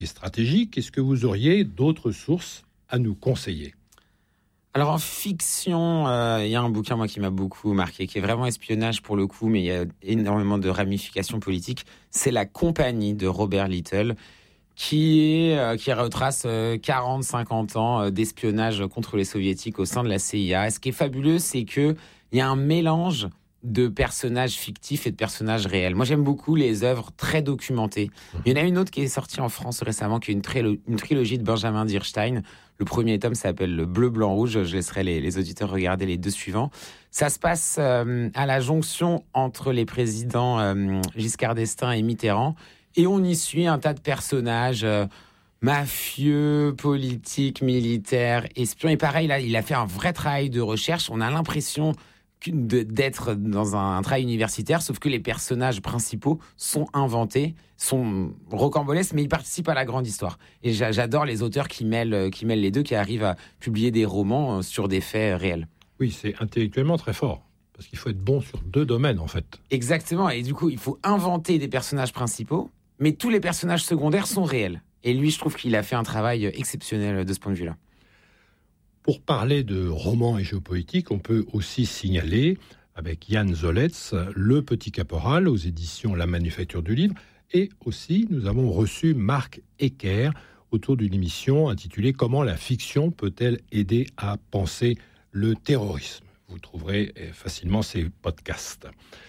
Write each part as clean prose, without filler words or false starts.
et stratégique. Est-ce que vous auriez d'autres sources à nous conseiller ? Alors en fiction, il y a un bouquin moi qui m'a beaucoup marqué, qui est vraiment espionnage pour le coup, mais il y a énormément de ramifications politiques. C'est La Compagnie de Robert Little, qui retrace 40-50 ans d'espionnage contre les soviétiques au sein de la CIA. Et ce qui est fabuleux, c'est que il y a un mélange de personnages fictifs et de personnages réels. Moi, j'aime beaucoup les œuvres très documentées. Il y en a une autre qui est sortie en France récemment, qui est une trilogie de Benjamin Dierstein. Le premier tome s'appelle Le Bleu, Blanc, Rouge. Je laisserai les auditeurs regarder les deux suivants. Ça se passe à la jonction entre les présidents Giscard d'Estaing et Mitterrand. Et on y suit un tas de personnages mafieux, politiques, militaires, espions. Et pareil, là, il a fait un vrai travail de recherche. On a l'impression d'être dans un travail universitaire, sauf que les personnages principaux sont inventés, sont rocambolesques, mais ils participent à la grande histoire. Et j'adore les auteurs qui mêlent les deux, qui arrivent à publier des romans sur des faits réels. Oui, c'est intellectuellement très fort, parce qu'il faut être bon sur deux domaines, en fait. Exactement, et du coup, il faut inventer des personnages principaux, mais tous les personnages secondaires sont réels. Et lui, je trouve qu'il a fait un travail exceptionnel de ce point de vue-là. Pour parler de romans et géopolitique, on peut aussi signaler, avec Yann Zoletz, Le Petit Caporal aux éditions La Manufacture du Livre. Et aussi, nous avons reçu Marc Ecker autour d'une émission intitulée « Comment la fiction peut-elle aider à penser le terrorisme ?» Vous trouverez facilement ces podcasts.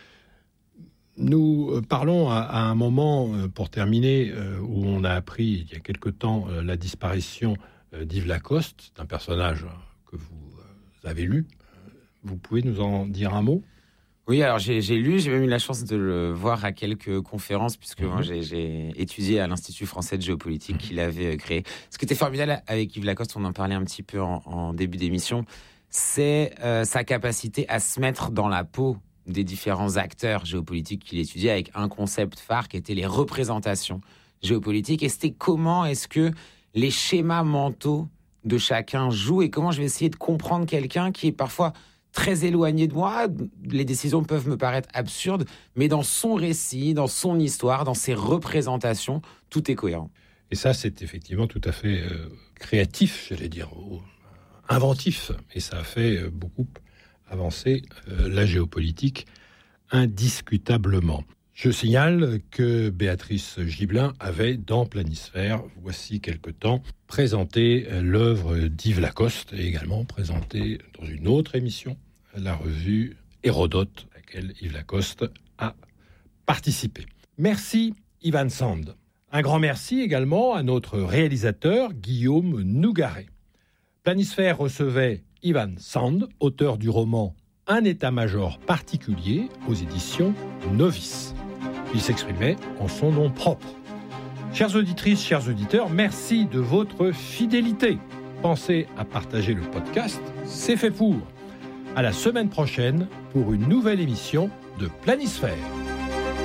Nous parlons à un moment, pour terminer, où on a appris il y a quelque temps la disparition d'Yves Lacoste, un personnage que vous avez lu. Vous pouvez nous en dire un mot ? Oui, alors j'ai lu, j'ai même eu la chance de le voir à quelques conférences, puisque moi j'ai étudié à l'Institut français de géopolitique qu'il avait créé. Ce qui était formidable avec Yves Lacoste, on en parlait un petit peu en début d'émission, c'est sa capacité à se mettre dans la peau des différents acteurs géopolitiques qu'il étudiait, avec un concept phare qui était les représentations géopolitiques. Et c'était comment est-ce que les schémas mentaux de chacun jouent et comment je vais essayer de comprendre quelqu'un qui est parfois très éloigné de moi. Les décisions peuvent me paraître absurdes, mais dans son récit, dans son histoire, dans ses représentations, tout est cohérent. Et ça, c'est effectivement tout à fait créatif, j'allais dire, inventif. Et ça a fait beaucoup avancer la géopolitique indiscutablement. Je signale que Béatrice Gibelin avait, dans Planisphère, voici quelque temps, présenté l'œuvre d'Yves Lacoste et également présenté dans une autre émission, la revue Hérodote, à laquelle Yves Lacoste a participé. Merci Ivan Sand. Un grand merci également à notre réalisateur Guillaume Nougaret. Planisphère recevait Ivan Sand, auteur du roman Un état-major particulier aux éditions Novice. Il s'exprimait en son nom propre. Chères auditrices, chers auditeurs, merci de votre fidélité. Pensez à partager le podcast, c'est fait pour. À la semaine prochaine pour une nouvelle émission de Planisphère.